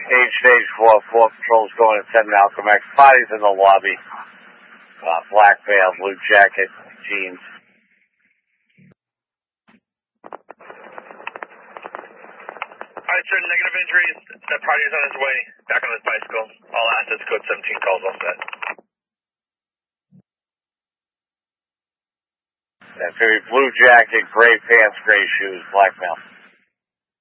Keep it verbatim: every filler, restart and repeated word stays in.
Eight stage four, four patrols going at ten Malcolm X. Bodies in the lobby. Uh, black veil, blue jacket, jeans. Alright, sir, negative injuries. That party is on his way. Back on his bicycle. All assets, code seventeen calls all set. That's very blue jacket, gray pants, gray shoes, black male.